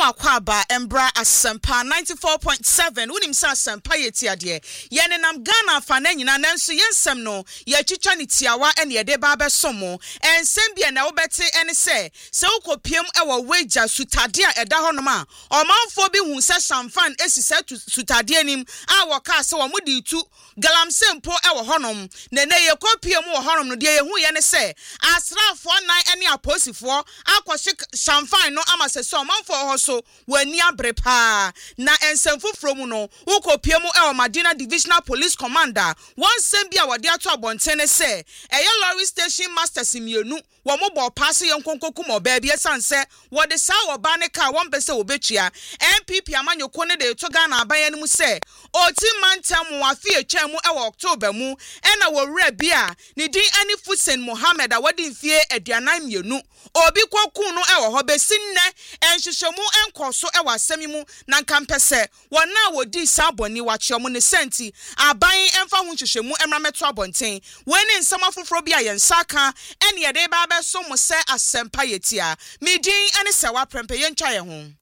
akwaba embra asempa 94.7 unim sa asempa yetiade ye nenam Ghana fa na nyina nanso yensem no ye twitwa ne tiawa ene ye de ba besomo ensem bia na wobete ene se ukopiem ewo weja sutade a eda honom a omanfo bi hu se shamfan esise sutade anim a woka se wo mudi tu galamsempo ewo honom nene ye kopiem wo honom no de ye hu ye ne se asrafo nan ene aposifo akwose shamfan no amase so omanfo ho so wani abrepa na ensemfo from no ukopiem ewo Madina Divisional Police Commander one sembia wode ato abontene se eye lorry station master simienu wo mo bo pass yenkonkoku mo ba bia sanse wode sa wo ba ne ka won bese obetua NPP amanyoko ne de to Ghana aban mu se oti mantem wa fie twam ewo October mu ena wo wura bia ne din ani Fusen Mohammed a wode fie aduanan mienu obi koku no ewo ho besinne enhwehwemu enkoso ewo asemi mu na nkampese wona wodi saboni wachiom ne senti aban emfa ho hwehwemu emrameto abonten weni nsama foforo bia yensaka ene ye de ba beso mo se asempa yetia midin ene se wa prempe yentwa ye ho